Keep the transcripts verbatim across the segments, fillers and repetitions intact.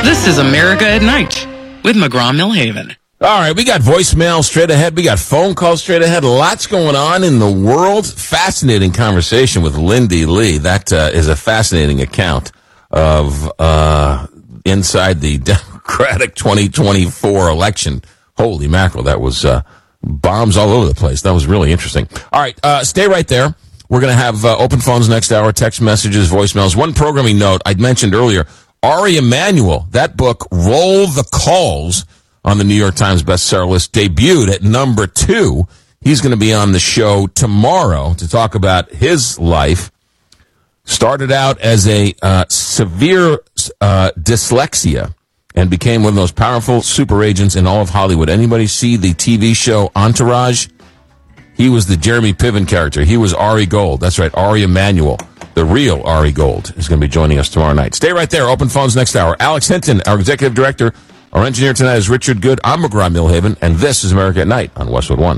This is America at Night with McGraw-Millhaven. All right, we got voicemail straight ahead. We got phone calls straight ahead. Lots going on in the world. Fascinating conversation with Lindy Lee. That uh, is a fascinating account of uh, inside the Democratic twenty twenty-four election. Holy mackerel, that was uh, bombs all over the place. That was really interesting. All right, uh, stay right there. We're going to have uh, open phones next hour, text messages, voicemails. One programming note I'd mentioned earlier, Ari Emanuel, that book, Roll the Calls, on the New York Times bestseller list, debuted at number two. He's going to be on the show tomorrow to talk about his life. Started out as a uh, severe uh, dyslexia and became one of the most powerful super agents in all of Hollywood. Anybody see the T V show Entourage? He was the Jeremy Piven character. He was Ari Gold. That's right, Ari Emanuel. The real Ari Gold is going to be joining us tomorrow night. Stay right there. Open phones next hour. Alex Hinton, our executive director. Our engineer tonight is Richard Good. I'm McGraw-Millhaven, and this is America at Night on Westwood One.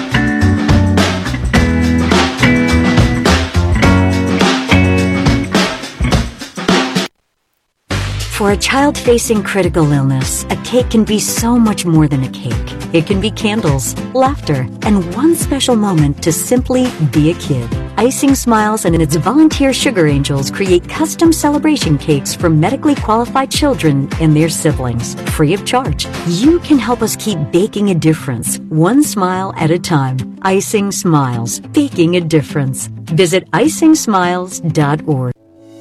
For a child facing critical illness, a cake can be so much more than a cake. It can be candles, laughter, and one special moment to simply be a kid. Icing Smiles and its volunteer sugar angels create custom celebration cakes for medically qualified children and their siblings, free of charge. You can help us keep baking a difference, one smile at a time. Icing Smiles, baking a difference. Visit icing smiles dot org.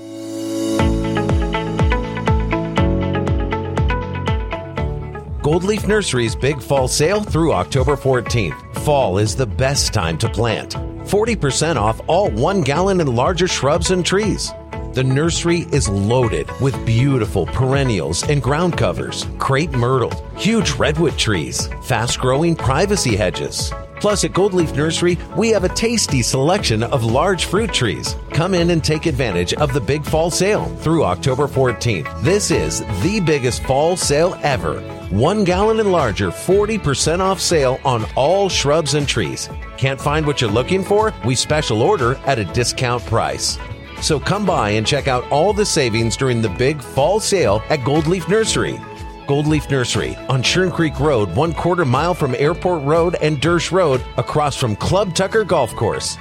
Goldleaf Nursery's Big Fall Sale through October fourteenth. Fall is the best time to plant. forty percent off all one gallon and larger shrubs and trees. The nursery is loaded with beautiful perennials and ground covers, crepe myrtle, huge redwood trees, fast-growing privacy hedges. Plus, at Goldleaf Nursery, we have a tasty selection of large fruit trees. Come in and take advantage of the Big Fall Sale through October fourteenth. This is the biggest fall sale ever. One gallon and larger, forty percent off sale on all shrubs and trees. Can't find what you're looking for? We special order at a discount price. So come by and check out all the savings during the big fall sale at Goldleaf Nursery. Goldleaf Nursery on Churn Creek Road, one quarter mile from Airport Road and Dersh Road, across from Club Tucker Golf Course.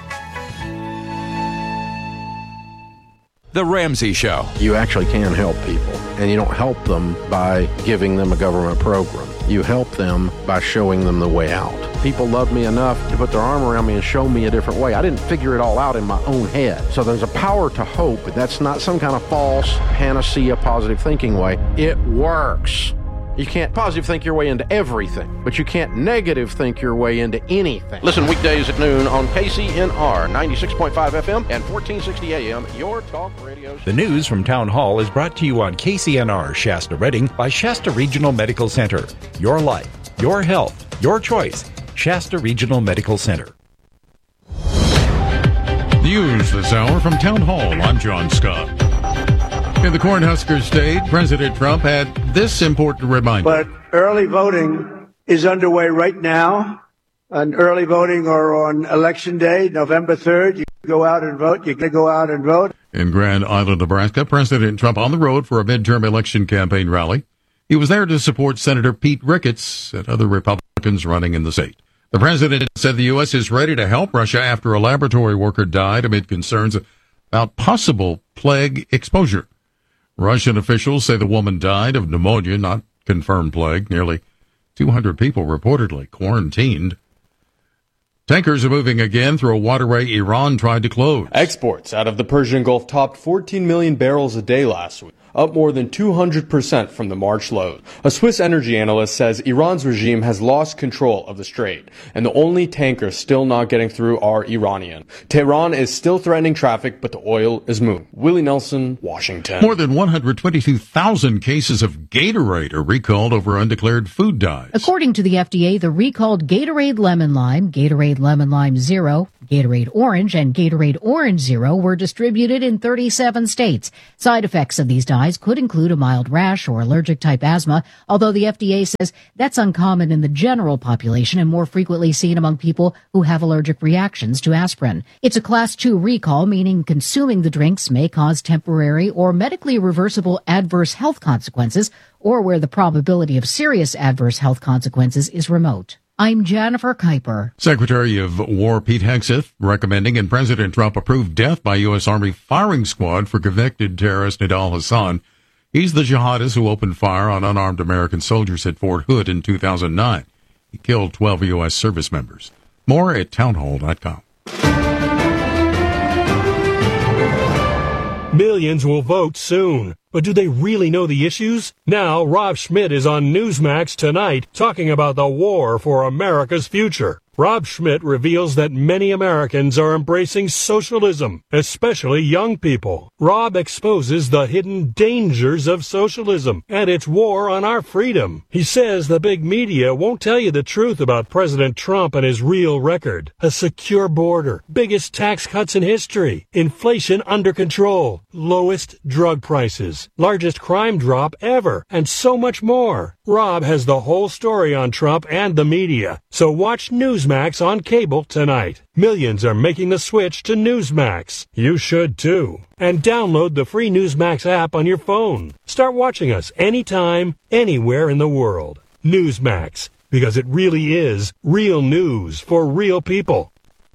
The Ramsey Show. You actually can help people, and you don't help them by giving them a government program. You help them by showing them the way out. People love me enough to put their arm around me and show me a different way. I didn't figure it all out in my own head. So there's a power to hope. That's not some kind of false panacea positive thinking way. It works. You can't positive think your way into everything, but you can't negative think your way into anything. Listen weekdays at noon on K C N R ninety-six point five F M and fourteen sixty A M, your talk radio. The news from Town Hall is brought to you on K C N R Shasta Redding by Shasta Regional Medical Center. Your life, your health, your choice. Shasta Regional Medical Center. News this hour from Town Hall. I'm John Scott. In the Cornhusker State, President Trump had this important reminder. But early voting is underway right now. And early voting or on Election Day, November third, you go out and vote. You can go out and vote. In Grand Island, Nebraska, President Trump on the road for a midterm election campaign rally. He was there to support Senator Pete Ricketts and other Republicans running in the state. The president said the U S is ready to help Russia after a laboratory worker died amid concerns about possible plague exposure. Russian officials say the woman died of pneumonia, not confirmed plague. Nearly two hundred people reportedly quarantined. Tankers are moving again through a waterway Iran tried to close. Exports out of the Persian Gulf topped fourteen million barrels a day last week, up more than two hundred percent from the March lows. A Swiss energy analyst says Iran's regime has lost control of the strait, and the only tankers still not getting through are Iranian. Tehran is still threatening traffic, but the oil is moving. Willie Nelson, Washington. More than one hundred twenty-two thousand cases of Gatorade are recalled over undeclared food dyes. According to the F D A, the recalled Gatorade Lemon Lime, Gatorade Gatorade Lemon Lime Zero, Gatorade Orange, and Gatorade Orange Zero were distributed in thirty-seven states. Side effects of these dyes could include a mild rash or allergic-type asthma, although the F D A says that's uncommon in the general population and more frequently seen among people who have allergic reactions to aspirin. It's a Class two recall, meaning consuming the drinks may cause temporary or medically reversible adverse health consequences, or where the probability of serious adverse health consequences is remote. I'm Jennifer Kuiper. Secretary of War Pete Hegseth recommending and President Trump approved death by U S. Army firing squad for convicted terrorist Nidal Hasan. He's the jihadist who opened fire on unarmed American soldiers at Fort Hood in two thousand nine. He killed twelve U S service members. More at townhall dot com. Millions will vote soon. But do they really know the issues? Now, Rob Schmidt is on Newsmax tonight talking about the war for America's future. Rob Schmidt reveals that many Americans are embracing socialism, especially young people. Rob exposes the hidden dangers of socialism and its war on our freedom. He says the big media won't tell you the truth about President Trump and his real record. A secure border, biggest tax cuts in history, inflation under control, lowest drug prices, largest crime drop ever, and so much more. Rob has the whole story on Trump and the media, so watch Newsmax on cable tonight. Millions are making the switch to Newsmax. You should too. And download the free Newsmax app on your phone. Start watching us anytime, anywhere in the world. Newsmax, because it really is real news for real people.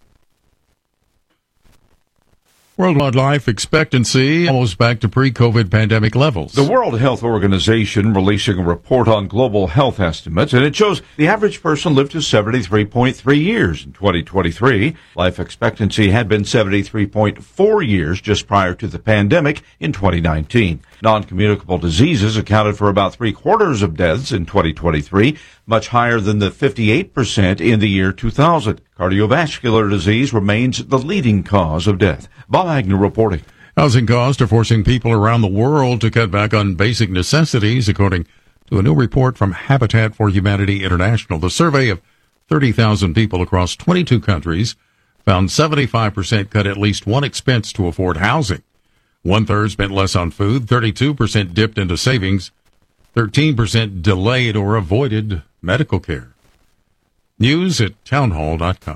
Worldwide life expectancy almost back to pre-COVID pandemic levels. The World Health Organization releasing a report on global health estimates, and it shows the average person lived to seventy-three point three years in twenty twenty-three. Life expectancy had been seventy-three point four years just prior to the pandemic in twenty nineteen. Non-communicable diseases accounted for about three-quarters of deaths in twenty twenty-three, much higher than the fifty-eight percent in the year two thousand. Cardiovascular disease remains the leading cause of death. Bob Agnew reporting. Housing costs are forcing people around the world to cut back on basic necessities, according to a new report from Habitat for Humanity International. The survey of thirty thousand people across twenty-two countries found seventy-five percent cut at least one expense to afford housing. One-third spent less on food, thirty-two percent dipped into savings, thirteen percent delayed or avoided medical care. News at townhall dot com.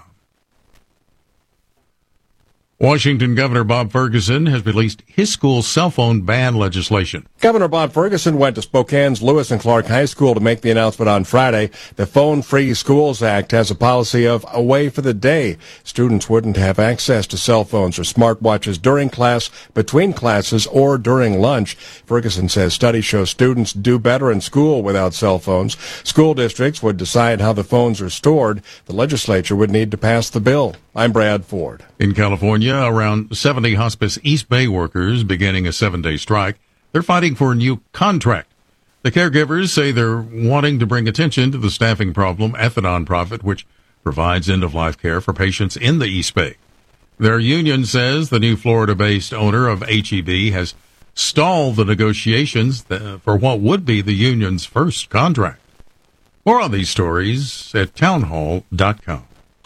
Washington Governor Bob Ferguson has released his school's cell phone ban legislation. Governor Bob Ferguson went to Spokane's Lewis and Clark High School to make the announcement on Friday. The Phone Free Schools Act has a policy of away for the day. Students wouldn't have access to cell phones or smartwatches during class, between classes, or during lunch. Ferguson says studies show students do better in school without cell phones. School districts would decide how the phones are stored. The legislature would need to pass the bill. I'm Brad Ford. In California, around seventy Hospice East Bay workers beginning a seven-day strike. They're fighting for a new contract. The caregivers say they're wanting to bring attention to the staffing problem at the nonprofit, which provides end-of-life care for patients in the East Bay. Their union says the new Florida-based owner of H E B has stalled the negotiations for what would be the union's first contract. More on these stories at townhall dot com.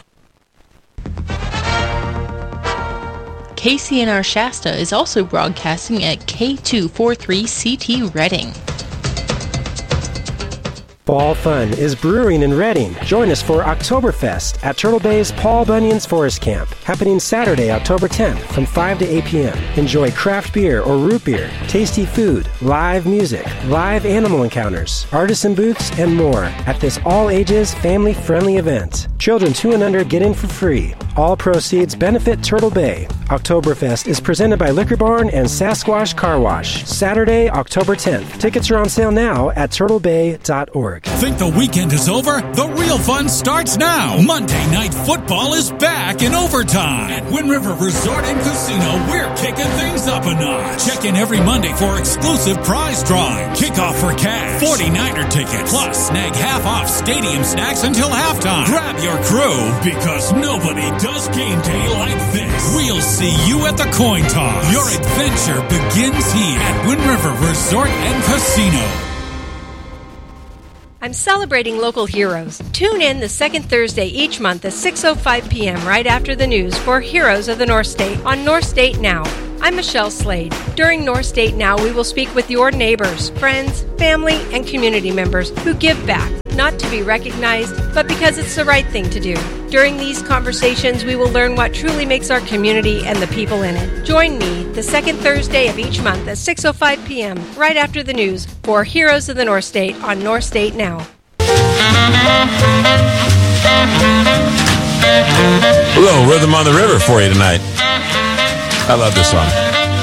K C N R Shasta is also broadcasting at K two forty-three C T Reading. Fall fun is brewing in Reading. Join us for Oktoberfest at Turtle Bay's Paul Bunyan's Forest Camp, happening Saturday, October tenth from five to eight p.m. Enjoy craft beer or root beer, tasty food, live music, live animal encounters, artisan booths, and more at this all-ages, family-friendly event. Children two and under get in for free. All proceeds benefit Turtle Bay. Oktoberfest is presented by Liquor Barn and Sasquatch Car Wash. Saturday, October tenth. Tickets are on sale now at turtle bay dot org. Think the weekend is over? The real fun starts now. Monday Night Football is back in overtime. At Wind River Resort and Casino, we're kicking things up a notch. Check in every Monday for exclusive prize drawing, kickoff for cash, forty-niner tickets, plus snag half-off stadium snacks until halftime. Grab your crew, because nobody does game day like this. We'll see you at the coin toss. Your adventure begins here at Wind River Resort and Casino. I'm celebrating local heroes. Tune in the second Thursday each month at six oh five p.m. right after the news for Heroes of the North State on North State Now. I'm Michelle Slade. During North State Now, we will speak with your neighbors, friends, family, and community members who give back, not to be recognized, but because it's the right thing to do. During these conversations, we will learn what truly makes our community and the people in it. Join me the second Thursday of each month at six oh five p.m. right after the news for Heroes of the North State on North State Now. A little Rhythm on the River for you tonight. I love this song.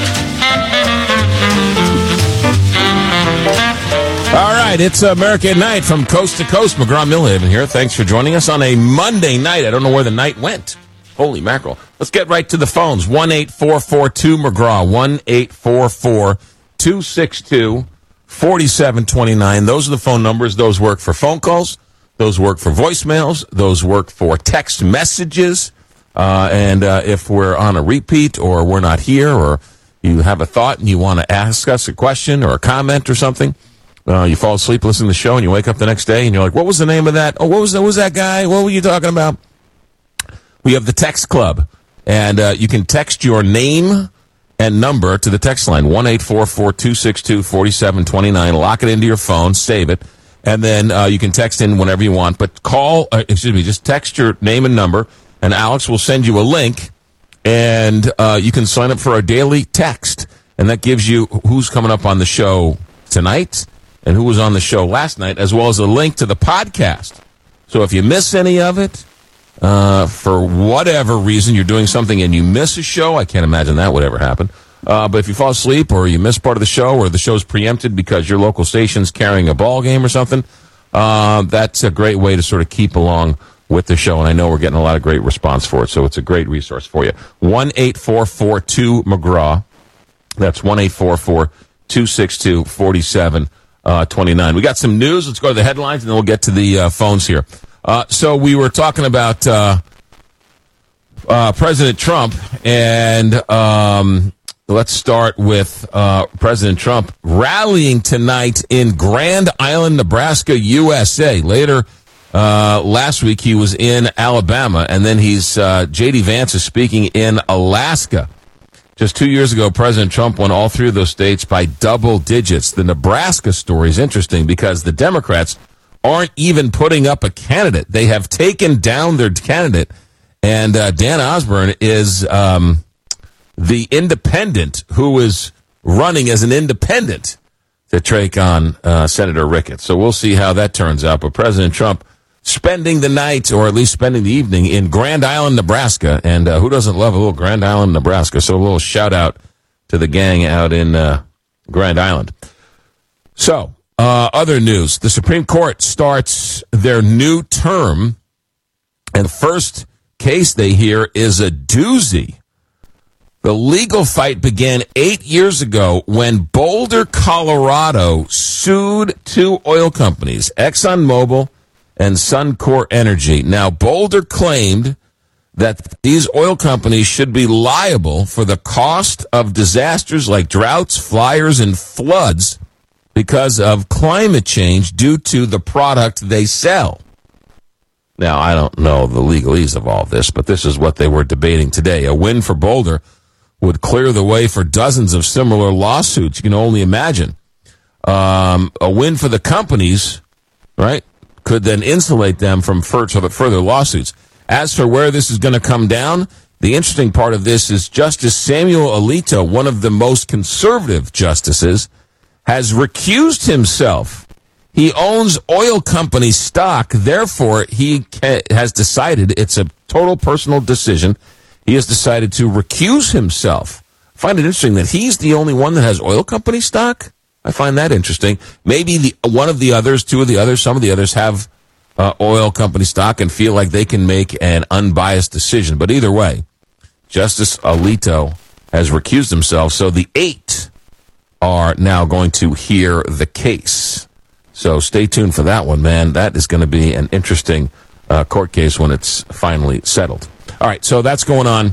All right, it's America at Night from coast to coast. McGraw-Milhaven here. Thanks for joining us on a Monday night. I don't know where the night went. Holy mackerel. Let's get right to the phones. one eight four four two McGraw. one eight four four two six two four seven two nine. Those are the phone numbers. Those work for phone calls. Those work for voicemails. Those work for text messages. Uh, and uh, if we're on a repeat or we're not here or you have a thought and you want to ask us a question or a comment or something, uh, you fall asleep listening to the show and you wake up the next day and you're like, what was the name of that? Oh, what was, what was that guy? What were you talking about? We have the text club, and uh, you can text your name and number to the text line, one eight four four two six two four seven two nine. Lock it into your phone, save it, and then uh, you can text in whenever you want. But call, uh, excuse me, just text your name and number, and Alex will send you a link, and uh, you can sign up for our daily text, and that gives you who's coming up on the show tonight and who was on the show last night, as well as a link to the podcast. So if you miss any of it, uh, for whatever reason, you're doing something and you miss a show, I can't imagine that would ever happen. Uh, but if you fall asleep or you miss part of the show or the show's preempted because your local station's carrying a ball game or something, uh, that's a great way to sort of keep along with the show. And I know we're getting a lot of great response for it, so it's a great resource for you. one eight four four two McGraw. That's one eight four four two six two four seven two nine. We got some news. Let's go to the headlines, and then we'll get to the uh, phones here. Uh, so we were talking about uh, uh, President Trump, and um, let's start with uh, President Trump rallying tonight in Grand Island, Nebraska, U S A. Later uh, last week, he was in Alabama, and then he's uh, J D. Vance is speaking in Alaska. Just two years ago, President Trump won all three of those states by double digits. The Nebraska story is interesting because the Democrats aren't even putting up a candidate. They have taken down their candidate, and uh, Dan Osborne is um, the independent who is running as an independent to take on uh, Senator Ricketts. So we'll see how that turns out. But President Trump spending the night, or at least spending the evening, in Grand Island, Nebraska. And uh, who doesn't love a little Grand Island, Nebraska? So a little shout out to the gang out in uh, Grand Island. So, uh, other news. The Supreme Court starts their new term, and the first case they hear is a doozy. The legal fight began eight years ago when Boulder, Colorado sued two oil companies, ExxonMobil and Suncor Energy. Now, Boulder claimed that these oil companies should be liable for the cost of disasters like droughts, fires, and floods because of climate change due to the product they sell. Now, I don't know the legalese of all this, but this is what they were debating today. A win for Boulder would clear the way for dozens of similar lawsuits. You can only imagine. Um, a win for the companies, right, could then insulate them from further lawsuits. As for where this is going to come down, the interesting part of this is Justice Samuel Alito, one of the most conservative justices, has recused himself. He owns oil company stock, therefore he ca- has decided, it's a total personal decision, he has decided to recuse himself. I find it interesting that he's the only one that has oil company stock. I find that interesting. Maybe the one of the others, two of the others, some of the others have uh, oil company stock and feel like they can make an unbiased decision. But either way, Justice Alito has recused himself, so the eight are now going to hear the case. So stay tuned for that one, man. That is going to be an interesting uh, court case when it's finally settled. All right, so that's going on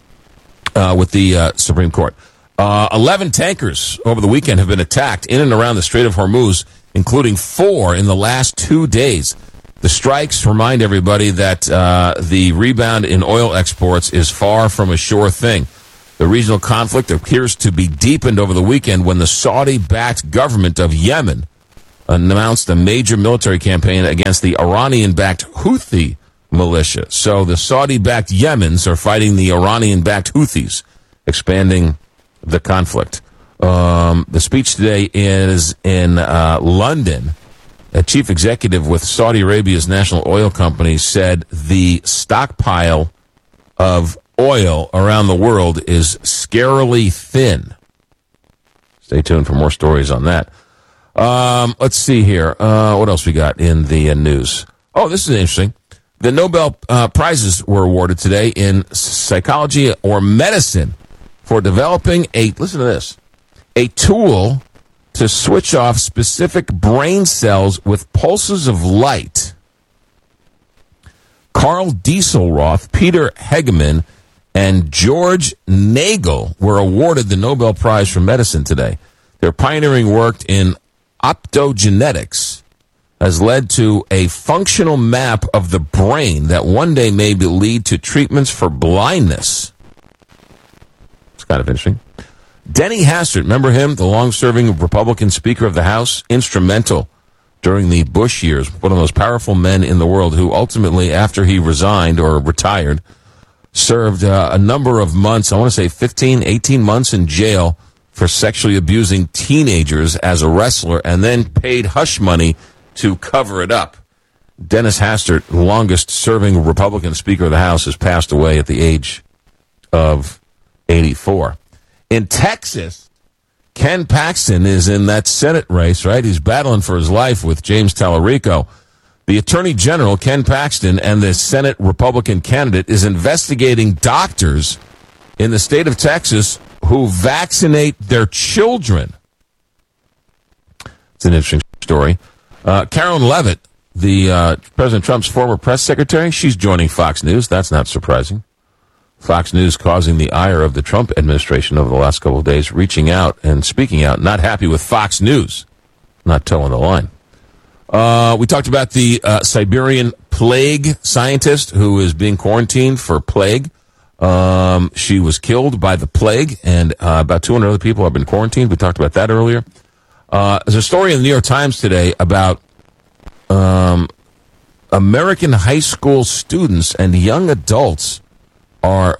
uh, with the uh, Supreme Court. Uh, eleven tankers over the weekend have been attacked in and around the Strait of Hormuz including four in the last two days. The strikes remind everybody that uh, the rebound in oil exports is far from a sure thing. The regional conflict appears to be deepened over the weekend when the Saudi-backed government of Yemen announced a major military campaign against the Iranian-backed Houthi militia. So the Saudi-backed Yemens are fighting the Iranian-backed Houthis, expanding the conflict. Um, the speech today is in uh, London. A chief executive with Saudi Arabia's national oil company said the stockpile of oil around the world is scarily thin. Stay tuned for more stories on that. Um, let's see here. Uh, what else we got in the uh, news? Oh, this is interesting. The Nobel uh, Prizes were awarded today in psychology or medicine for developing a, listen to this, a tool to switch off specific brain cells with pulses of light. Carl Dieselroth, Peter Hegeman, and George Nagel were awarded the Nobel Prize for Medicine today. Their pioneering work in optogenetics has led to a functional map of the brain that one day may lead to treatments for blindness. It's kind of interesting. Denny Hastert, remember him, the long-serving Republican Speaker of the House, instrumental during the Bush years, one of the most powerful men in the world, who ultimately, after he resigned or retired, served uh, a number of months, I want to say fifteen, eighteen months in jail for sexually abusing teenagers as a wrestler, and then paid hush money to cover it up. Dennis Hastert, the longest-serving Republican Speaker of the House, has passed away at the age of eighty-four. In Texas, Ken Paxton is in that Senate race, right? He's battling for his life with James Tallarico. The Attorney General, Ken Paxton, and the Senate Republican candidate is investigating doctors in the state of Texas who vaccinate their children. It's an interesting story. Uh, Karen Leavitt, the uh, President Trump's former press secretary, she's joining Fox News. That's not surprising. Fox News causing the ire of the Trump administration over the last couple of days, reaching out and speaking out, not happy with Fox News, not towing the line. Uh, we talked about the uh, Siberian plague scientist who is being quarantined for plague. Um, she was killed by the plague, and uh, about two hundred other people have been quarantined. We talked about that earlier. Uh, there's a story in the New York Times today about um, American high school students and young adults are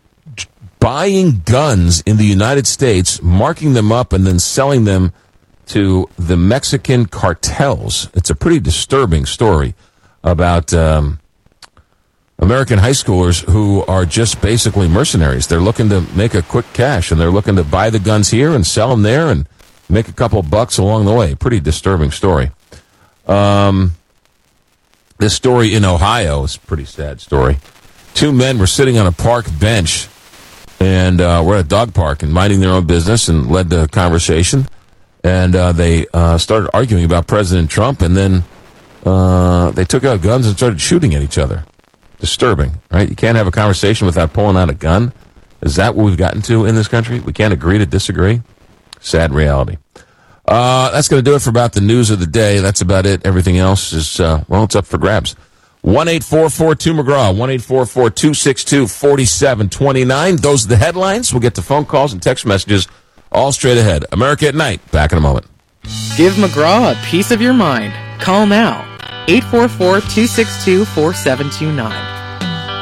buying guns in the United States, marking them up, and then selling them to the Mexican cartels. It's a pretty disturbing story about um, American high schoolers who are just basically mercenaries. They're looking to make a quick cash, and they're looking to buy the guns here and sell them there and make a couple bucks along the way. Pretty disturbing story. Um, this story in Ohio is a pretty sad story. Two men were sitting on a park bench and uh, were at a dog park and minding their own business, and led the conversation. And uh, they uh, started arguing about President Trump, and then uh, they took out guns and started shooting at each other. Disturbing, right? You can't have a conversation without pulling out a gun. Is that what we've gotten to in this country? We can't agree to disagree? Sad reality. Uh, that's going to do it for about the news of the day. That's about it. Everything else is, uh, well, it's up for grabs. one eight four four two McGraw, one eight four four two six two four seven two nine. Those are the headlines. We'll get to phone calls and text messages all straight ahead. America at Night. Back in a moment. Give McGraw a piece of your mind. Call now. eight four four two six two four seven two nine.